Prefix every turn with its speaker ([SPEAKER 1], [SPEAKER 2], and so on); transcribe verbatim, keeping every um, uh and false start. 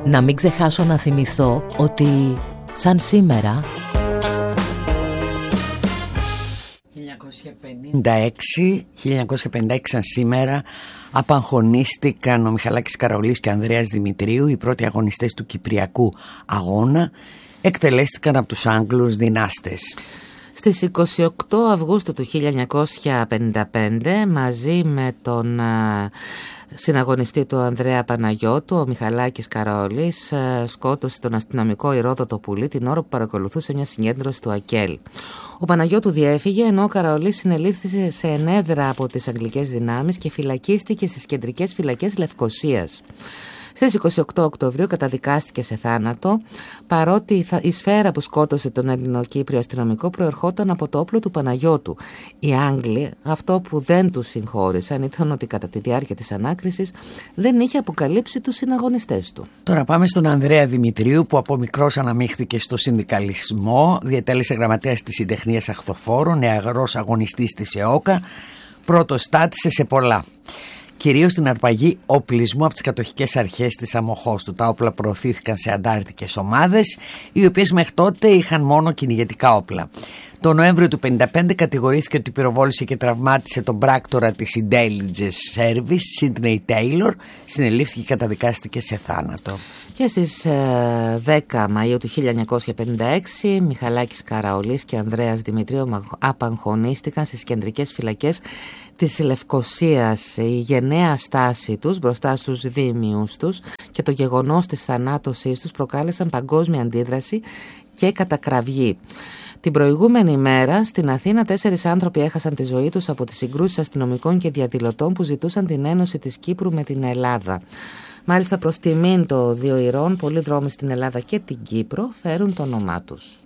[SPEAKER 1] Να μην ξεχάσω να θυμηθώ ότι σαν σήμερα χίλια εννιακόσια πενήντα έξι, χίλια εννιακόσια πενήντα έξι σαν σήμερα απαγχωνίστηκαν ο Μιχαλάκης Καραολής και Ανδρέας Δημητρίου, οι πρώτοι αγωνιστές του Κυπριακού αγώνα. Εκτελέστηκαν από τους Άγγλους δυνάστες.
[SPEAKER 2] Στις είκοσι οκτώ Αυγούστου του χίλια εννιακόσια πενήντα πέντε, μαζί με τον α, συναγωνιστή του Ανδρέα Παναγιώτου, ο Μιχαλάκης Καραολής α, σκότωσε τον αστυνομικό Ηρόδοτο Πουλή την ώρα που παρακολουθούσε μια συγκέντρωση του ΑΚΕΛ. Ο Παναγιώτου διέφυγε, ενώ ο Καραολής συνελήφθη σε ενέδρα από τις αγγλικές δυνάμεις και φυλακίστηκε στις κεντρικές φυλακές Λευκωσίας. Στις είκοσι οκτώ Οκτωβρίου καταδικάστηκε σε θάνατο, παρότι η σφαίρα που σκότωσε τον Ελληνοκύπριο αστυνομικό προερχόταν από το όπλο του Παναγιώτου. Οι Άγγλοι αυτό που δεν τους συγχώρησαν ήταν ότι κατά τη διάρκεια της ανάκρισης δεν είχε αποκαλύψει τους συναγωνιστές του.
[SPEAKER 1] Τώρα πάμε στον Ανδρέα Δημητρίου, που από μικρός αναμίχθηκε στο συνδικαλισμό, διετέλεσε γραμματέας της Συντεχνίας Αχθοφόρου, νεαρός αγωνιστής της ΕΟΚΑ, πρώτος στάτησε σε πολλά. Κυρίως στην αρπαγή οπλισμού από τις κατοχικές αρχές της Αμοχώστου. Τα όπλα προωθήθηκαν σε αντάρτικες ομάδες, οι οποίες μέχρι τότε είχαν μόνο κυνηγετικά όπλα. Το Νοέμβριο του χίλια εννιακόσια πενήντα πέντε κατηγορήθηκε ότι πυροβόλησε και τραυμάτισε τον πράκτορα της Intelligence Service, Σίντνεϊ Τέιλορ, συνελήφθηκε και καταδικάστηκε σε θάνατο.
[SPEAKER 2] Και στις δέκα Μαΐου του χίλια εννιακόσια πενήντα έξι, Μιχαλάκης Καραολής και Ανδρέας Δημητρίου απαγχωνίστηκαν στις κεντρικές φυλακές της Λευκωσίας. Η γενναία στάση τους μπροστά στους δήμιους τους και το γεγονός της θανάτωσής τους προκάλεσαν παγκόσμια αντίδραση και κατακραυγή. Την προηγούμενη μέρα στην Αθήνα τέσσερις άνθρωποι έχασαν τη ζωή τους από τις συγκρούσεις αστυνομικών και διαδηλωτών που ζητούσαν την ένωση της Κύπρου με την Ελλάδα. Μάλιστα προς τιμήν των δύο ηρών, πολλοί δρόμοι στην Ελλάδα και την Κύπρο φέρουν το όνομά τους.